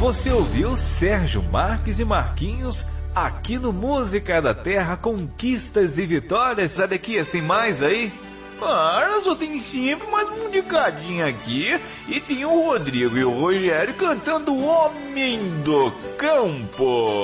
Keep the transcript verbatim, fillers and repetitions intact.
Você ouviu Sérgio Marques e Marquinhos aqui no Música da Terra, conquistas e vitórias. Sadequias, tem mais aí? Ah, só tem sempre mais um indicadinho aqui. E tem o Rodrigo e o Rogério cantando Homem do Campo.